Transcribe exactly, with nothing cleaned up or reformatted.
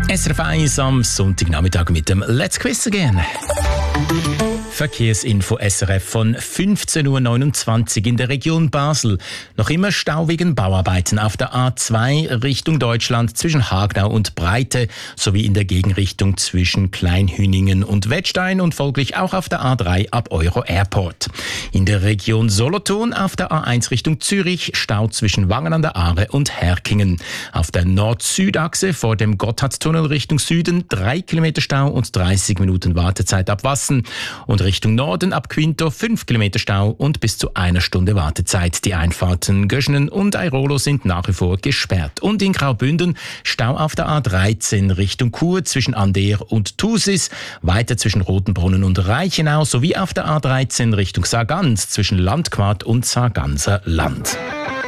S R F eins am Sonntagnachmittag mit dem Let's Quiz Again. Verkehrsinfo S R F von fünfzehn Uhr neunundzwanzig in der Region Basel. Noch immer Stau wegen Bauarbeiten auf der A zwei Richtung Deutschland zwischen Hagenau und Breite sowie in der Gegenrichtung zwischen Kleinhüningen und Wettstein und folglich auch auf der A drei ab Euro Airport. In der Region Solothurn auf der A eins Richtung Zürich Stau zwischen Wangen an der Aare und Herkingen. Auf der Nord-Süd-Achse vor dem Gotthardtunnel Richtung Süden drei Kilometer Stau und dreißig Minuten Wartezeit ab Wassen. Und Richtung Norden ab Quinto fünf Kilometer Stau und bis zu einer Stunde Wartezeit. Die Einfahrten Göschenen und Airolo sind nach wie vor gesperrt. Und in Graubünden Stau auf der A dreizehn Richtung Chur zwischen Ander und Thusis, weiter zwischen Rotenbrunnen und Reichenau sowie auf der A dreizehn Richtung Sargans zwischen Landquart und Sarganser Land.